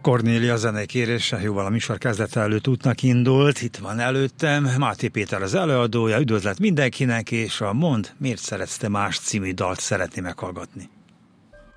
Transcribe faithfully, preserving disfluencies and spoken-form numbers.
Kornélia zenekérése jóval a műsor kezdete előtt útnak indult. Itt van előttem Máté Péter az előadója. Üdvözlet mindenkinek, és a Mondd, miért szeretsz te más című dalt szeretné meghallgatni.